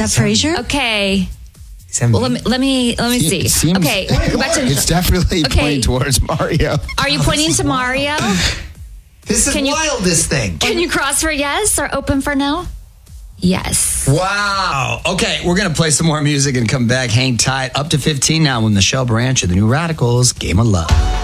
that Frasier? Okay. Is that Well, me? let me see. It seems- Okay, go back to. It's definitely pointing towards Mario. Are you pointing to Mario? This is wild, this thing. Can you cross for yes or open for no? Yes. Wow. Okay, we're going to play some more music and come back. Hang tight. Up to 15 now on Michelle Branch of the New Radicals, Game of Love.